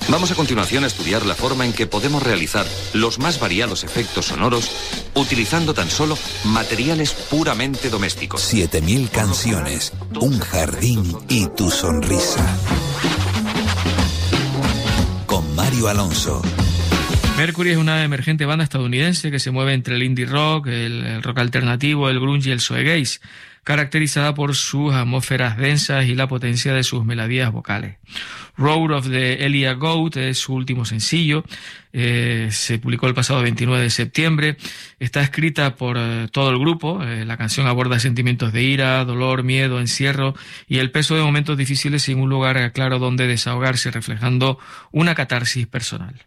Vamos a continuación a estudiar la forma en que podemos realizar los más variados efectos sonoros utilizando tan solo materiales puramente domésticos. 7000 canciones, un jardín y tu sonrisa. Con Mario Alonso. Mercury es una emergente banda estadounidense que se mueve entre el indie rock, el rock alternativo, el grunge y el shoegaze, caracterizada por sus atmósferas densas y la potencia de sus melodías vocales. Roar of the Elia Goat es su último sencillo, se publicó el pasado 29 de septiembre, está escrita por todo el grupo, la canción aborda sentimientos de ira, dolor, miedo, encierro y el peso de momentos difíciles sin un lugar claro donde desahogarse, reflejando una catarsis personal.